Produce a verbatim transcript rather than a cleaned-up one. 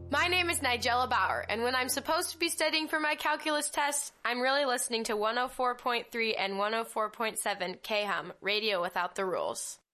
My name is Nigella Bauer, and when I'm supposed to be studying for my calculus test, I'm really listening to one oh four point three and one oh four point seven K H U M, Radio Without the Rules.